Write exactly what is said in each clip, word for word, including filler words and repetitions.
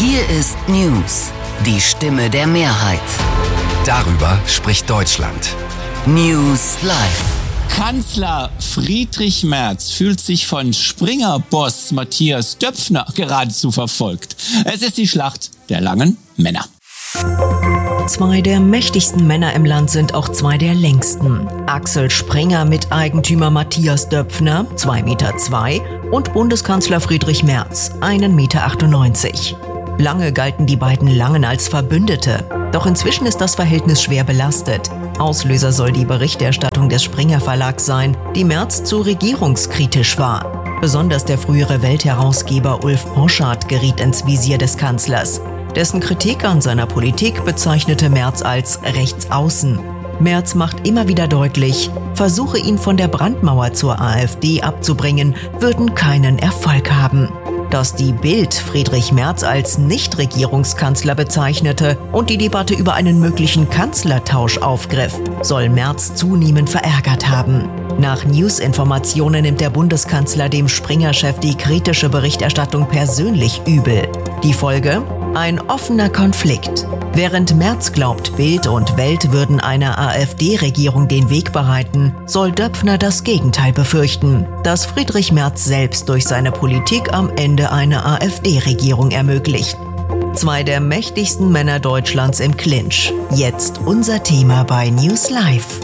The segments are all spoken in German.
Hier ist News, die Stimme der Mehrheit. Darüber spricht Deutschland. News Live. Kanzler Friedrich Merz fühlt sich von Springer-Boss Matthias Döpfner geradezu verfolgt. Es ist die Schlacht der langen Männer. Zwei der mächtigsten Männer im Land sind auch zwei der längsten. Axel Springer, Miteigentümer Matthias Döpfner, zwei Meter zwei, und Bundeskanzler Friedrich Merz, ein Meter achtundneunzig. Lange galten die beiden Langen als Verbündete. Doch inzwischen ist das Verhältnis schwer belastet. Auslöser soll die Berichterstattung des Springer Verlags sein, die Merz zu regierungskritisch war. Besonders der frühere Weltherausgeber Ulf Poschardt geriet ins Visier des Kanzlers. Dessen Kritik an seiner Politik bezeichnete Merz als rechtsaußen. Merz macht immer wieder deutlich, Versuche, ihn von der Brandmauer zur AfD abzubringen, würden keinen Erfolg haben. Dass die Bild Friedrich Merz als Nicht-Regierungskanzler bezeichnete und die Debatte über einen möglichen Kanzlertausch aufgriff, soll Merz zunehmend verärgert haben. Nach News-Informationen nimmt der Bundeskanzler dem Springer-Chef die kritische Berichterstattung persönlich übel. Die Folge? Ein offener Konflikt. Während Merz glaubt, Bild und Welt würden einer AfD-Regierung den Weg bereiten, soll Döpfner das Gegenteil befürchten, dass Friedrich Merz selbst durch seine Politik am Ende eine AfD-Regierung ermöglicht. Zwei der mächtigsten Männer Deutschlands im Clinch. Jetzt unser Thema bei News Live.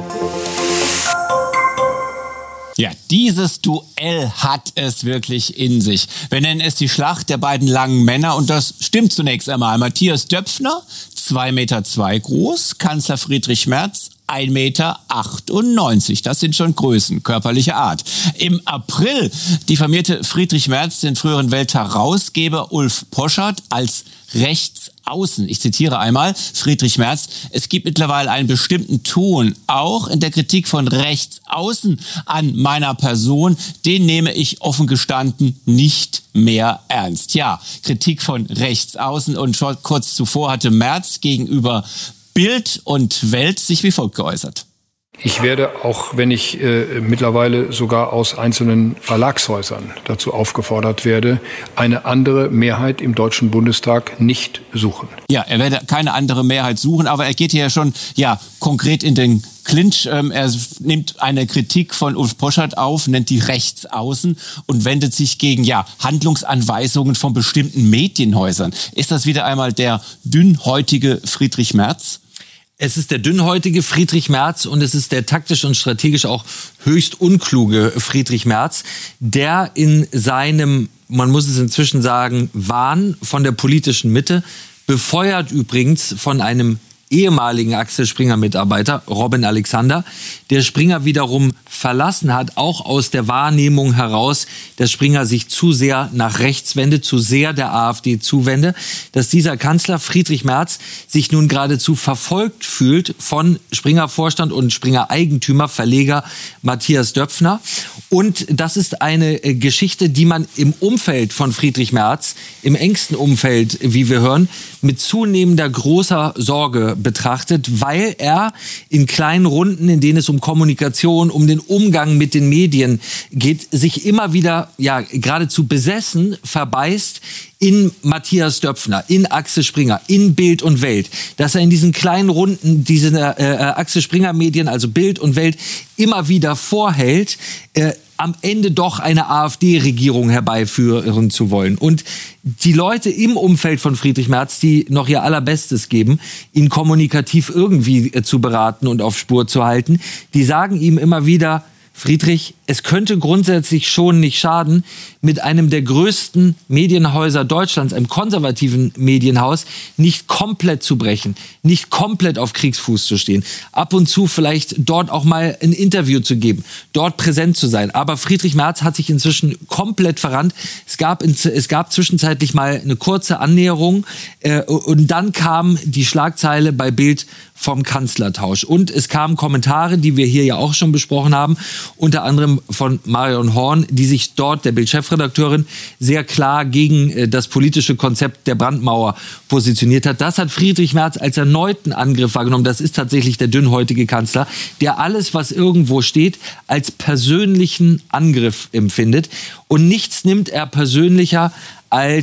Ja, dieses Duell hat es wirklich in sich. Wir nennen es die Schlacht der beiden langen Männer und das stimmt zunächst einmal. Matthias Döpfner, zwei Meter zwei groß, Kanzler Friedrich Merz, ein Meter achtundneunzig. Das sind schon Größen körperlicher Art. Im April diffamierte Friedrich Merz den früheren Weltherausgeber Ulf Poschardt als rechtsaußen. Ich zitiere einmal Friedrich Merz: Es gibt mittlerweile einen bestimmten Ton, auch in der Kritik von rechtsaußen an meiner Person. Den nehme ich offen gestanden nicht mehr ernst. Ja, Kritik von rechtsaußen, und schon kurz zuvor hatte Merz gegenüber Bild und Welt sich wie folgt geäußert. Ich werde, auch wenn ich äh, mittlerweile sogar aus einzelnen Verlagshäusern dazu aufgefordert werde, eine andere Mehrheit im Deutschen Bundestag nicht suchen. Ja, er werde keine andere Mehrheit suchen, aber er geht hier ja schon ja konkret in den Clinch. Ähm, er nimmt eine Kritik von Ulf Poschardt auf, nennt die rechtsaußen und wendet sich gegen ja Handlungsanweisungen von bestimmten Medienhäusern. Ist das wieder einmal der dünnhäutige Friedrich Merz? Es ist der dünnhäutige Friedrich Merz und es ist der taktisch und strategisch auch höchst unkluge Friedrich Merz, der in seinem, man muss es inzwischen sagen, Wahn von der politischen Mitte, befeuert übrigens von einem ehemaligen Axel Springer-Mitarbeiter, Robin Alexander, der Springer wiederum verlassen hat, auch aus der Wahrnehmung heraus, dass Springer sich zu sehr nach rechts wendet, zu sehr der AfD zuwende, dass dieser Kanzler Friedrich Merz sich nun geradezu verfolgt fühlt von Springer-Vorstand und Springer-Eigentümer, Verleger Matthias Döpfner. Und das ist eine Geschichte, die man im Umfeld von Friedrich Merz, im engsten Umfeld, wie wir hören, mit zunehmender großer Sorge betrachtet, weil er in kleinen Runden, in denen es um Kommunikation, um den Umgang mit den Medien geht, sich immer wieder ja geradezu besessen verbeißt in Matthias Döpfner, in Axel Springer, in Bild und Welt. Dass er in diesen kleinen Runden diese äh, Axel Springer Medien, also Bild und Welt, immer wieder vorhält, äh, am Ende doch eine AfD-Regierung herbeiführen zu wollen. Und die Leute im Umfeld von Friedrich Merz, die noch ihr Allerbestes geben, ihn kommunikativ irgendwie äh, zu beraten und auf Spur zu halten, die sagen ihm immer wieder: Friedrich, es könnte grundsätzlich schon nicht schaden, mit einem der größten Medienhäuser Deutschlands, einem konservativen Medienhaus, nicht komplett zu brechen, nicht komplett auf Kriegsfuß zu stehen. Ab und zu vielleicht dort auch mal ein Interview zu geben, dort präsent zu sein. Aber Friedrich Merz hat sich inzwischen komplett verrannt. Es gab, in, es gab zwischenzeitlich mal eine kurze Annäherung äh, und dann kam die Schlagzeile bei Bild vom Kanzlertausch. Und es kamen Kommentare, die wir hier ja auch schon besprochen haben, unter anderem von Marion Horn, die sich dort, der Bild-Chefredakteurin, sehr klar gegen äh, das politische Konzept der Brandmauer positioniert hat. Das hat Friedrich Merz als erneuten Angriff wahrgenommen. Das ist tatsächlich der dünnhäutige Kanzler, der alles, was irgendwo steht, als persönlichen Angriff empfindet. Und nichts nimmt er persönlicher als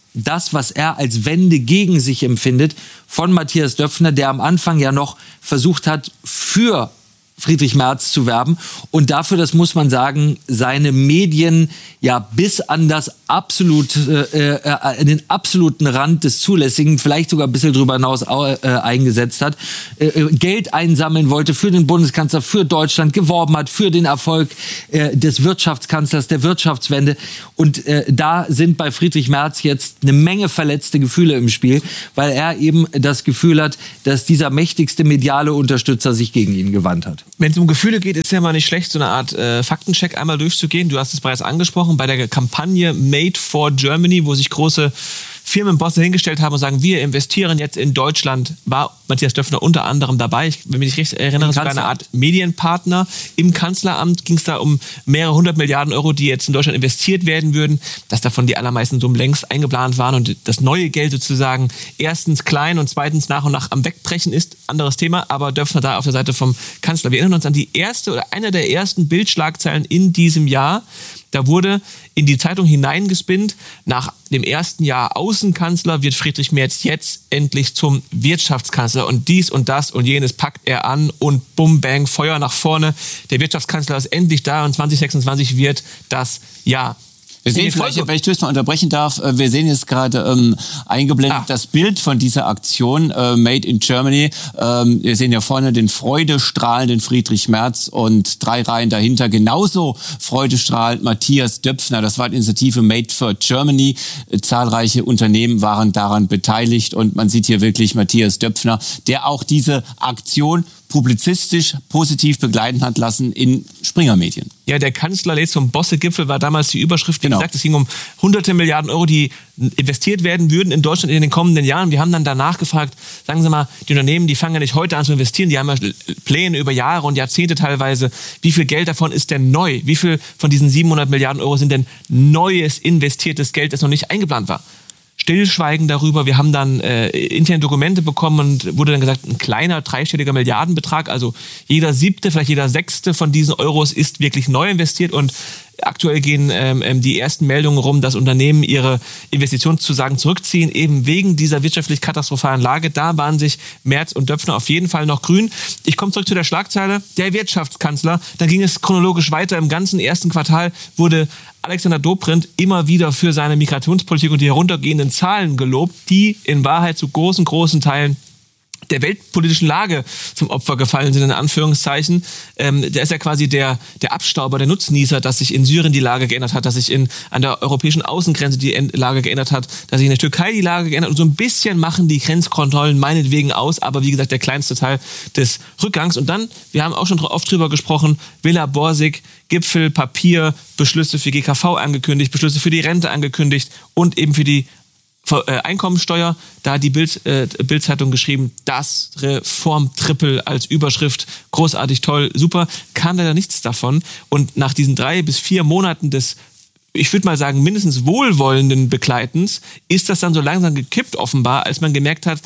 das, was er als Wende gegen sich empfindet, von Matthias Döpfner, der am Anfang ja noch versucht hat, für Friedrich Merz zu werben und dafür, das muss man sagen, seine Medien ja bis an das absolut, äh, äh, den absoluten Rand des Zulässigen, vielleicht sogar ein bisschen drüber hinaus äh, eingesetzt hat, äh, Geld einsammeln wollte für den Bundeskanzler, für Deutschland, geworben hat, für den Erfolg äh, des Wirtschaftskanzlers, der Wirtschaftswende. Und äh, da sind bei Friedrich Merz jetzt eine Menge verletzte Gefühle im Spiel, weil er eben das Gefühl hat, dass dieser mächtigste mediale Unterstützer sich gegen ihn gewandt hat. Wenn es um Gefühle geht, ist ja mal nicht schlecht, so eine Art äh, Faktencheck einmal durchzugehen. Du hast es bereits angesprochen, bei der Kampagne Made for Germany, wo sich große Firmenbosse hingestellt haben und sagen, wir investieren jetzt in Deutschland, war Matthias Döpfner unter anderem dabei. Ich, wenn mich nicht richtig erinnere, sogar eine Art Medienpartner. Im Kanzleramt ging es da um mehrere hundert Milliarden Euro, die jetzt in Deutschland investiert werden würden, dass davon die allermeisten Summen längst eingeplant waren und das neue Geld sozusagen erstens klein und zweitens nach und nach am Wegbrechen ist. Anderes Thema, aber Döpfner da auf der Seite vom Kanzler. Wir erinnern uns an die erste oder eine der ersten Bildschlagzeilen in diesem Jahr. Da wurde in die Zeitung hineingespinnt, nach dem ersten Jahr Außenkanzler wird Friedrich Merz jetzt endlich zum Wirtschaftskanzler und dies und das und jenes packt er an und bum, bang, Feuer nach vorne. Der Wirtschaftskanzler ist endlich da und zwanzig sechsundzwanzig wird das Jahr. Wir sehen vielleicht, wenn ich das mal unterbrechen darf, wir sehen jetzt gerade ähm, eingeblendet ah. das Bild von dieser Aktion äh, Made in Germany. Ähm, wir sehen ja vorne den freudestrahlenden Friedrich Merz und drei Reihen dahinter genauso freudestrahlend Matthias Döpfner. Das war die Initiative Made for Germany. Äh, zahlreiche Unternehmen waren daran beteiligt und man sieht hier wirklich Matthias Döpfner, der auch diese Aktion publizistisch positiv begleiten hat lassen in Springer-Medien. Ja, der Kanzler lädt zum Bosse-Gipfel war damals die Überschrift. Wie genau. gesagt, es ging um hunderte Milliarden Euro, die investiert werden würden in Deutschland in den kommenden Jahren. Wir haben dann danach gefragt, sagen Sie mal, die Unternehmen, die fangen ja nicht heute an zu investieren, die haben ja Pläne über Jahre und Jahrzehnte teilweise. Wie viel Geld davon ist denn neu? Wie viel von diesen siebenhundert Milliarden Euro sind denn neues investiertes Geld, das noch nicht eingeplant war? Stillschweigen darüber. Wir haben dann äh, interne Dokumente bekommen und wurde dann gesagt, ein kleiner dreistelliger Milliardenbetrag, also jeder siebte, vielleicht jeder sechste von diesen Euros ist wirklich neu investiert und aktuell gehen ähm, die ersten Meldungen rum, dass Unternehmen ihre Investitionszusagen zurückziehen, eben wegen dieser wirtschaftlich katastrophalen Lage. Da waren sich Merz und Döpfner auf jeden Fall noch grün. Ich komme zurück zu der Schlagzeile, der Wirtschaftskanzler. Dann ging es chronologisch weiter. Im ganzen ersten Quartal wurde Alexander Dobrindt immer wieder für seine Migrationspolitik und die heruntergehenden Zahlen gelobt, die in Wahrheit zu großen, großen Teilen der weltpolitischen Lage zum Opfer gefallen sind, in Anführungszeichen. Ähm, der ist ja quasi der, der Abstauber, der Nutznießer, dass sich in Syrien die Lage geändert hat, dass sich in, an der europäischen Außengrenze die Lage geändert hat, dass sich in der Türkei die Lage geändert hat. Und so ein bisschen machen die Grenzkontrollen meinetwegen aus, aber wie gesagt, der kleinste Teil des Rückgangs. Und dann, wir haben auch schon oft drüber gesprochen, Villa Borsig, Gipfel, Papier, Beschlüsse für G K V angekündigt, Beschlüsse für die Rente angekündigt und eben für die Einkommensteuer, da hat die Bild, äh, Bild-Zeitung geschrieben, das Reformtrippel als Überschrift, großartig, toll, super, kam leider nichts davon. Und nach diesen drei bis vier Monaten des, ich würde mal sagen, mindestens wohlwollenden Begleitens, ist das dann so langsam gekippt offenbar, als man gemerkt hat,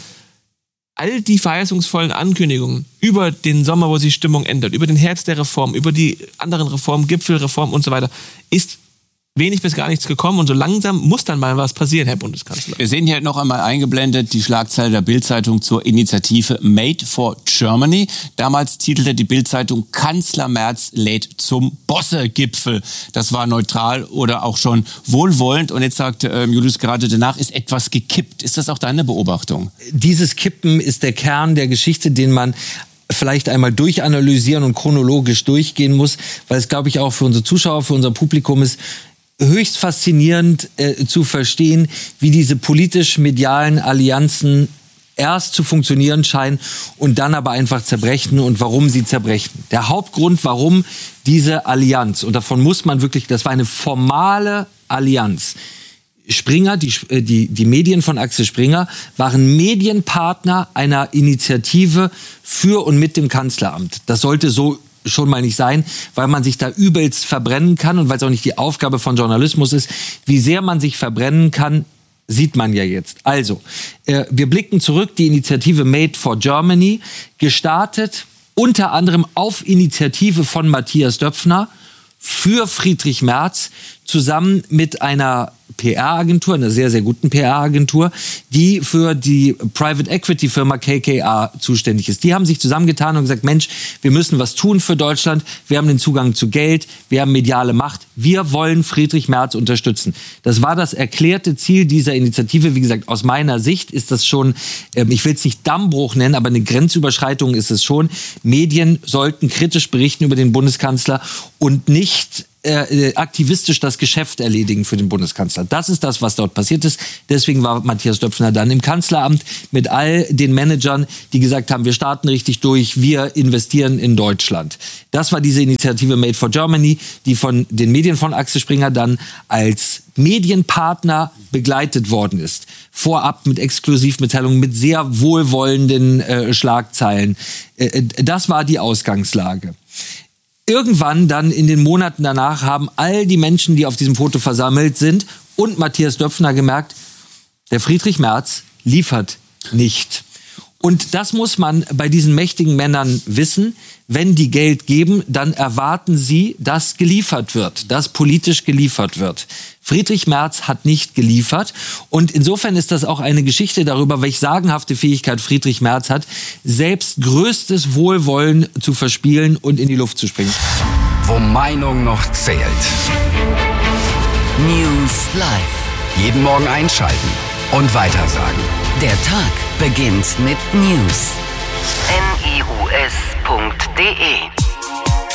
all die verheißungsvollen Ankündigungen über den Sommer, wo sich Stimmung ändert, über den Herbst der Reform, über die anderen Reformen, Gipfelreform und so weiter, ist wenig bis gar nichts gekommen und so langsam muss dann mal was passieren, Herr Bundeskanzler. Wir sehen hier noch einmal eingeblendet die Schlagzeile der Bild-Zeitung zur Initiative Made for Germany. Damals titelte die Bild-Zeitung Kanzler Merz lädt zum Bosse-Gipfel. Das war neutral oder auch schon wohlwollend und jetzt sagt äh, Julius gerade danach, ist etwas gekippt. Ist das auch deine Beobachtung? Dieses Kippen ist der Kern der Geschichte, den man vielleicht einmal durchanalysieren und chronologisch durchgehen muss, weil es, glaube ich, auch für unsere Zuschauer, für unser Publikum ist, höchst faszinierend äh, zu verstehen, wie diese politisch-medialen Allianzen erst zu funktionieren scheinen und dann aber einfach zerbrechen und warum sie zerbrechen. Der Hauptgrund, warum diese Allianz, und davon muss man wirklich, das war eine formale Allianz, Springer, die, die, die Medien von Axel Springer, waren Medienpartner einer Initiative für und mit dem Kanzleramt. Das sollte so schon mal nicht sein, weil man sich da übelst verbrennen kann und weil es auch nicht die Aufgabe von Journalismus ist. Wie sehr man sich verbrennen kann, sieht man ja jetzt. Also, äh, wir blicken zurück, die Initiative Made for Germany, gestartet unter anderem auf Initiative von Matthias Döpfner für Friedrich Merz zusammen mit einer P R-Agentur, einer sehr, sehr guten P R-Agentur, die für die Private Equity-Firma K K R zuständig ist. Die haben sich zusammengetan und gesagt, Mensch, wir müssen was tun für Deutschland. Wir haben den Zugang zu Geld, wir haben mediale Macht. Wir wollen Friedrich Merz unterstützen. Das war das erklärte Ziel dieser Initiative. Wie gesagt, aus meiner Sicht ist das schon, äh, ich will es nicht Dammbruch nennen, aber eine Grenzüberschreitung ist es schon. Medien sollten kritisch berichten über den Bundeskanzler und nicht Äh, aktivistisch das Geschäft erledigen für den Bundeskanzler. Das ist das, was dort passiert ist. Deswegen war Matthias Döpfner dann im Kanzleramt mit all den Managern, die gesagt haben, wir starten richtig durch, wir investieren in Deutschland. Das war diese Initiative Made for Germany, die von den Medien von Axel Springer dann als Medienpartner begleitet worden ist. Vorab mit Exklusivmitteilungen, mit sehr wohlwollenden äh, Schlagzeilen. Äh, das war die Ausgangslage. Irgendwann dann in den Monaten danach haben all die Menschen, die auf diesem Foto versammelt sind, und Matthias Döpfner gemerkt, der Friedrich Merz liefert nicht. Und das muss man bei diesen mächtigen Männern wissen. Wenn die Geld geben, dann erwarten sie, dass geliefert wird, dass politisch geliefert wird. Friedrich Merz hat nicht geliefert. Und insofern ist das auch eine Geschichte darüber, welche sagenhafte Fähigkeit Friedrich Merz hat, selbst größtes Wohlwollen zu verspielen und in die Luft zu springen. Wo Meinung noch zählt. News Live. Jeden Morgen einschalten und weitersagen. Der Tag beginnt mit News. N I U S punkt D E